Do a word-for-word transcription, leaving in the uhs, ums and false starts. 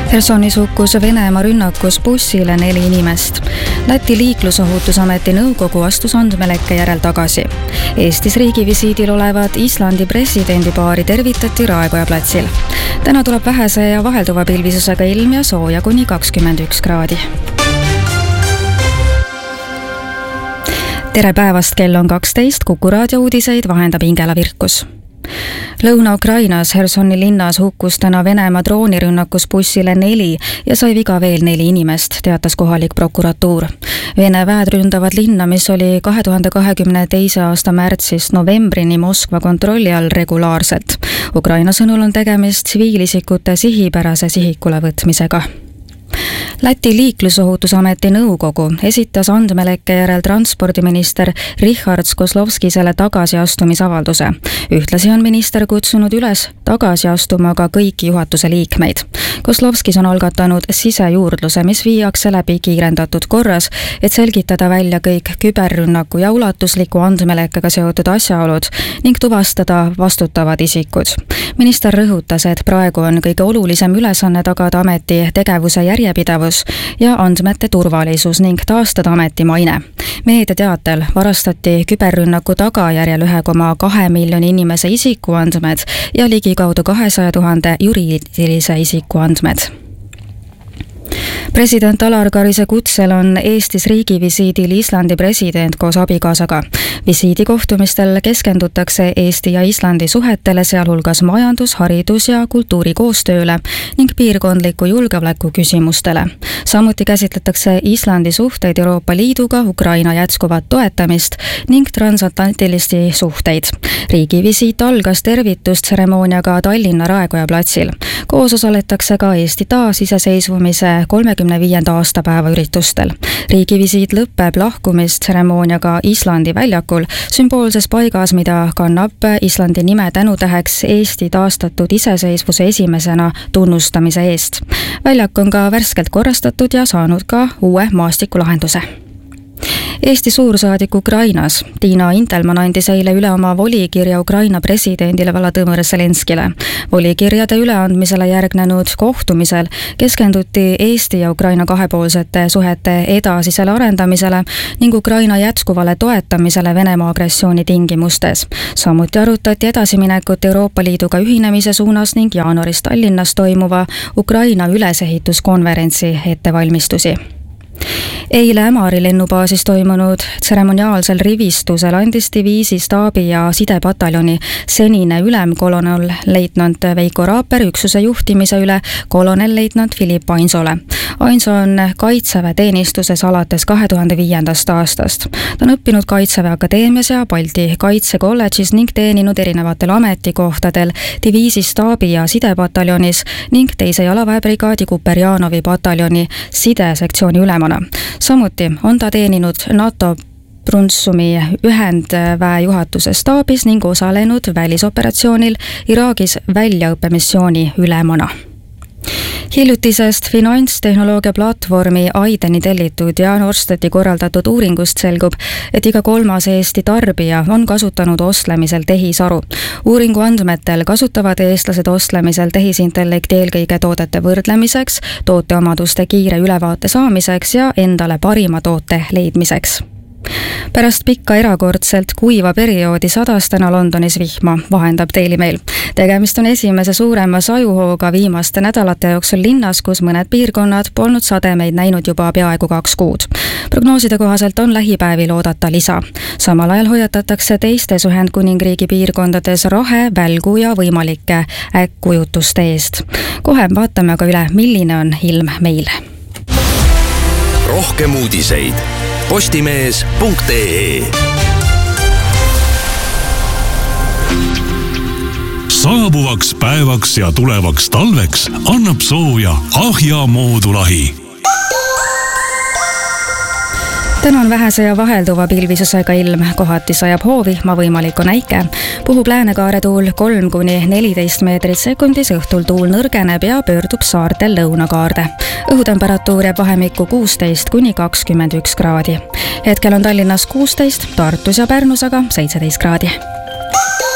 Hersonis hukkus Venemaa rünnakus bussile neli inimest. Läti liiklusohutusameti nõukogu astus andmelekke järel tagasi. Eestis riigivisiidil olevat Islandi presidendipaari tervitati Raekoja platsil. Täna tuleb vähese ja vahelduva pilvisusega ilm ja sooja kuni kakskümmend üks kraadi. Tere päevast, kell on kaksteist, Kuku raadio uudiseid vahendab Ingela Virkus. Lõuna-Ukrainas Hersoni linnas hukkus täna Venemaa droonirünnakus bussile neli ja sai viga veel neli inimest, teatas kohalik prokuratuur. Vene väed ründavad linna, mis oli kahe tuhande kahekümne teise aasta märtsist novembrini Moskva kontrolli all regulaarselt. Ukraina sõnul on tegemist tsiviilisikute sihipärase sihikule võtmisega. Läti liiklusohutusameti nõukogu esitas andmelekke järel transpordiminister Richard Kozlovskisele tagasiastumisavalduse. Ühtlasi on minister kutsunud üles tagasi astuma ka kõiki juhatuse liikmeid. Kozlovskis on algatanud sisejuurdluse, mis viiakse läbi kiirendatud korras, et selgitada välja kõik küberrünnaku ja ulatusliku andmelekkega seotud asjaolud ning tuvastada vastutavad isikud. Minister rõhutas, et praegu on kõige olulisem ülesanne tagada ameti tegevuse järjepidavus ja andmete turvalisus ning taastada ameti maine. Meedia teatel varastati küberrünnaku tagajärjel ühe koma kahe miljoni inimese isikuandmed ja ligikaudu kahesaja tuhande juriidilise isikuandmed. President Alar Karise kutsel on Eestis riigivisiidil Islandi president koos abikaasaga. Visiidi kohtumistel keskendutakse Eesti ja Islandi suhetele, sealhulgas majandus, haridus ja kultuurikoostööle ning piirkondliku julgeoleku küsimustele. Samuti käsitletakse Islandi suhteid Euroopa Liiduga, Ukraina jätkuvat toetamist ning transatlantilisi suhteid. Riigivisiit algas tervitustseremooniaga Tallinna Raekoja platsil. Koos osaletakse ka Eesti taasiseseisvumise kolmekümne viienda aastapäeva üritustel. Riigivisiit lõpeb lahkumistseremooniaga Islandi väljakul, sümboolses paigas, mida kannab Islandi nime tänutäheks Eesti taastatud iseseisvuse esimesena tunnustamise eest. Väljak on ka värskelt korrastatud ja saanud ka uue maastikulahenduse. Eesti suursaadik Ukrainas Tiina Intelman andis eile üle oma volikirja Ukraina presidendile Volodõmõr Zelenskile. Volikirjade üleandmisele järgnenud kohtumisel keskenduti Eesti ja Ukraina kahepoolsete suhete edasisele arendamisele ning Ukraina jätkuvale toetamisele Venemaa agressiooni tingimustes. Samuti arutati edasiminekut Euroopa Liiduga ühinemise suunas ning jaanuaris Tallinnas toimuva Ukraina ülesehituskonverentsi ettevalmistusi. Eile Ämari lennubaasis toimunud tseremoniaalsel rivistusel andis diviisi staabi- ja sidepataljoni senine ülemkolonel leitnant Veiko Raaper üksuse juhtimise üle kolonel-leitnant Philipp Ainsole. Ainso on Kaitseväe teenistuses alates kahe tuhande viiendast aastast. Ta on õppinud Kaitseväe Akadeemias ja Balti Kaitsekolledžis ning teeninud erinevatel ametikohtadel diviisi staabi- ja sidepataljonis ning teise jalaväebrigaadi Kuperjanovi pataljoni sidesektsiooni ülemana. Samuti on ta teeninud NATO Brunsumi ühendväe juhatuse staabis ning osalenud välisoperatsioonil Iraagis väljaõppemissiooni ülemana. Hiljutisest finantstehnoloogia platvormi Aideni tellitud ja Norstati korraldatud uuringust selgub, et iga kolmas Eesti tarbija on kasutanud ostlemisel tehisaru. Uuringu andmetel kasutavad eestlased ostlemisel tehisintellekti eelkõige toodete võrdlemiseks, tooteomaduste kiire ülevaate saamiseks ja endale parima toote leidmiseks. Pärast pikka erakordselt kuiva perioodi sadas täna Londonis vihma, vahendab Daily Mail. Tegemist on esimese suurema sajuhooga viimaste nädalate jooksul linnas, kus mõned piirkonnad polnud sademeid näinud juba peaaegu kaks kuud. Prognooside kohaselt on lähipäevil oodata lisa. Samal ajal hoiatatakse teistes Ühendkuningriigi piirkondades rahe, välgu ja võimalike äkkkujutuste eest. Kohe vaatame aga üle, milline on ilm meil. Rohkem uudiseid postimees punkt ee. Saabuvaks päevaks ja tulevaks talveks annab sooja Ahja moodulahi. Täna on vähese ja vahelduva pilvisusega ilm, kohati sajab hoovihma, võimalik on äike. Puhub läänekaare tuul kolm kuni neliteist meetrit sekundis, õhtul tuul nõrgeneb ja pöördub saartel lõunakaarde. Õhutemperatuur jääb vahemikku kuusteist kuni kakskümmend üks kraadi. Hetkel on Tallinnas kuusteist, Tartus ja Pärnus aga seitseteist kraadi.